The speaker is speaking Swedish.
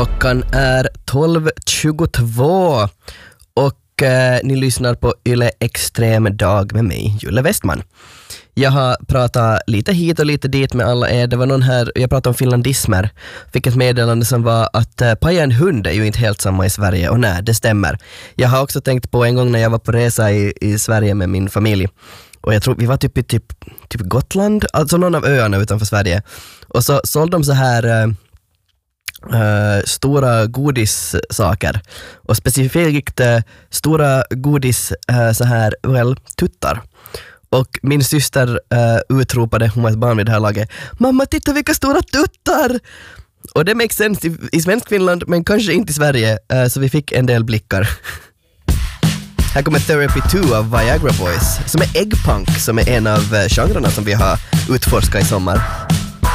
Klockan är 12.22 och ni lyssnar på Yle Extrem dag med mig, Julle Westman. Jag har pratat lite hit och lite dit med alla er. Det var någon här, jag pratade om finlandismer. Fick ett meddelande som var att paja en hund är ju inte helt samma i Sverige. Och nej, det stämmer. Jag har också tänkt på en gång när jag var på resa i Sverige med min familj. Och jag tror vi var typ Gotland, alltså någon av öarna utanför Sverige. Och så sålde de så här stora godissaker. Och specifikt stora godis så här, tuttar. Och min syster utropade, hon var ett barn vid det här laget: "Mamma, titta vilka stora tuttar!" Och det makes sense i svensk Finland, men kanske inte i Sverige, så vi fick en del blickar. Här kommer Therapy 2 av Viagra Boys, som är eggpunk, som är en av genrerna som vi har utforskat i sommar.